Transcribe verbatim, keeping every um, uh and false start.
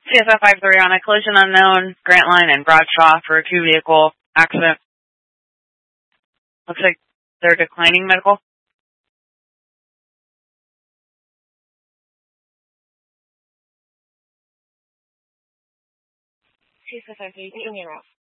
C S F five three on a collision unknown, Grant Line and Bradshaw for a two-vehicle accident. Looks like they're declining medical. C S F five three, taking me route.